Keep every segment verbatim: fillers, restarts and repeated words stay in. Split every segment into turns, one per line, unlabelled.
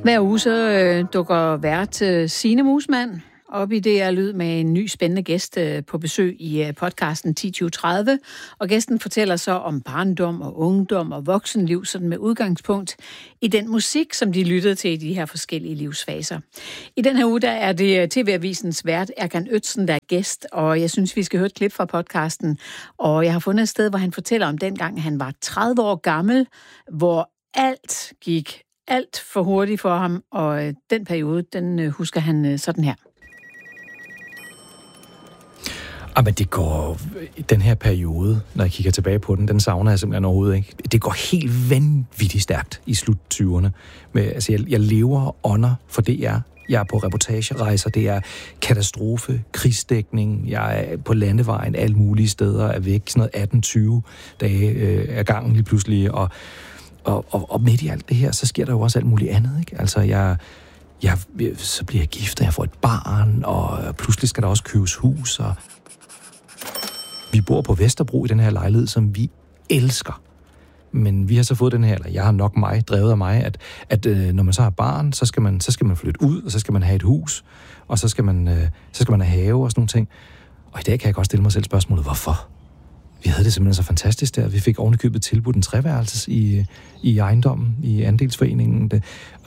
Hver uge så øh, dukker vært øh, Signe Musmann op i D R Lyd med en ny spændende gæst øh, på besøg i øh, podcasten ti tyve tredive. Og gæsten fortæller så om barndom og ungdom og voksenliv, sådan med udgangspunkt i den musik, som de lyttede til i de her forskellige livsfaser. I den her uge, der er det T V-avisens vært Erkan Özden, der er gæst, og jeg synes, vi skal høre et klip fra podcasten. Og jeg har fundet et sted, hvor han fortæller om dengang, han var tredive år gammel, hvor alt gik alt for hurtigt for ham, og øh, den periode, den øh, husker han øh, sådan her.
Ah, men det går, den her periode, når jeg kigger tilbage på den, den savner jeg simpelthen overhovedet ikke. Det går helt vanvittigt stærkt i slut tyverne. Med, altså, jeg, jeg lever og ånder for D R. Jeg er på reportagerejser, det er katastrofe, krigsdækning, jeg er på landevejen, alle mulige steder, er væk, sådan noget atten tyve dage øh, er gangen lige pludselig, og, og, og, og midt i alt det her, så sker der jo også alt muligt andet, ikke? Altså, jeg... Jeg, så bliver jeg gift, og jeg får et barn, og pludselig skal der også købes hus, og vi bor på Vesterbro i den her lejlighed, som vi elsker. Men vi har så fået den her, eller jeg har nok mig, drevet af mig, at, at øh, når man så har barn, så skal, man, så skal man flytte ud, og så skal man have et hus, og så skal man, øh, så skal man have have og sådan nogle ting. Og i dag kan jeg godt stille mig selv spørgsmålet, hvorfor? Vi havde det simpelthen så fantastisk der. Vi fik ovenikøbet tilbudt en treværelses i, i ejendommen, i andelsforeningen. Det.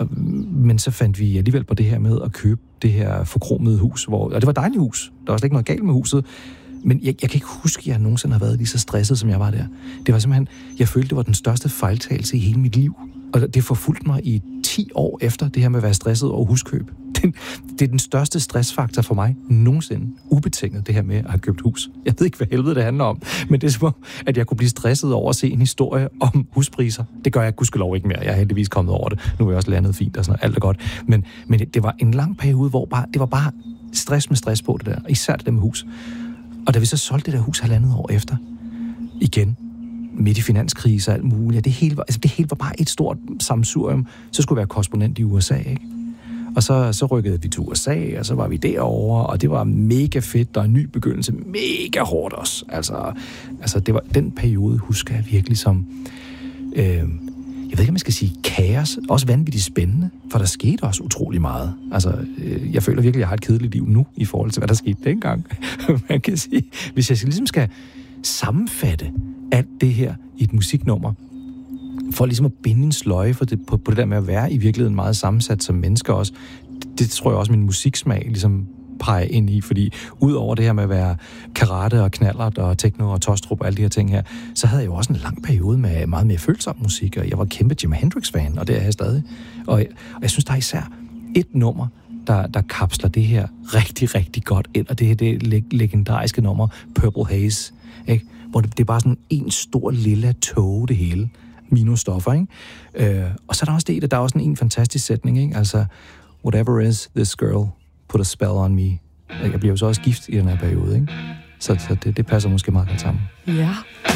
Men så fandt vi alligevel på det her med at købe det her forkromede hus. Hvor, og det var et dejligt hus. Der var slet ikke noget galt med huset. Men jeg, jeg kan ikke huske, at jeg nogensinde har været lige så stresset, som jeg var der. Det var simpelthen, jeg følte, det var den største fejltagelse i hele mit liv. Og det forfulgte mig i ti år efter det her med at være stresset over huskøb. Det, det er den største stressfaktor for mig nogensinde. Ubetinget, det her med at have købt hus. Jeg ved ikke, hvad helvede det handler om, men det er som at jeg kunne blive stresset over at se en historie om huspriser. Det gør jeg gudskelov ikke mere. Jeg er heldigvis kommet over det. Nu er jeg også landet fint og sådan noget. Alt er godt. Men, men det, det var en lang periode, hvor bare, det var bare stress med stress på det der. Især det der med hus. Og da vi så solgte det der hus halvandet år efter, igen, midt i finanskrise og alt muligt, det hele, var, altså det hele var bare et stort sammensurium. Så skulle jeg være korrespondent i U S A, ikke? Og så, så rykkede vi til U S A, og så var vi derovre, og det var mega fedt, og en ny begyndelse, mega hårdt også. Altså, altså det var den periode, husker jeg virkelig som, øh, jeg ved ikke, om man skal sige kaos, også vanvittigt spændende, for der skete også utrolig meget. Altså, øh, jeg føler virkelig, at jeg har et kedeligt liv nu, i forhold til, hvad der skete dengang. Man kan sige, hvis jeg ligesom skal sammenfatte alt det her i et musiknummer, for ligesom at binde en sløje for det, på, på det der med at være i virkeligheden meget sammensat som mennesker også. Det, det tror jeg også, min musiksmag ligesom peger ind i, fordi ud over det her med at være karate og knallert og techno og tostrup og alle de her ting her, så havde jeg jo også en lang periode med meget mere følsom musik, og jeg var kæmpe Jimi Hendrix-fan, og det er jeg stadig. Og jeg, og jeg synes, der er især et nummer, der, der kapsler det her rigtig, rigtig godt ind, og det er det leg- legendariske nummer Purple Haze, ikke? Hvor det, det er bare sådan en stor lille tåge, det hele. Minus stoffer, ikke? Øh, og så er der også det, der er også en, en fantastisk sætning, ikke? Altså, whatever is this girl, put a spell on me. Jeg bliver jo så også gift i den her periode, ikke? Så, så det, det passer måske meget godt sammen.
Ja.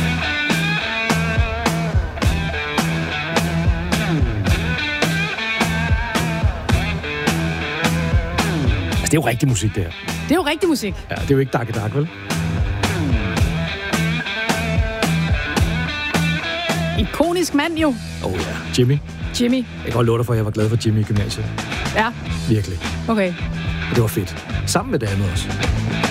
Altså, det er jo rigtig musik, det her.
Det er jo rigtig musik.
Ja, det er jo ikke dak dak, vel?
Ikonisk mand jo.
Åh oh, ja, Jimmy.
Jimmy.
Jeg kan godt love dig for, at jeg var glad for Jimmy i gymnasiet.
Ja.
Virkelig.
Okay.
Og det var fedt. Sammen med det andet også.